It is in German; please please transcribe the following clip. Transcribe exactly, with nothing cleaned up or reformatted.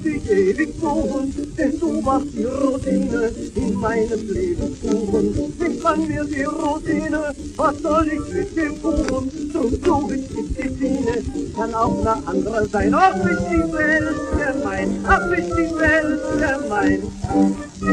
dich ewig suchen, denn du warst die Rosine in meines Lebens Kuchen. Nimm mir die Rosine, was soll ich mit dem Kuchen? Drum suche ich die Sine, kann auch eine andere sein. Ach, ist die Welt gemein, ach, ist die Welt gemein.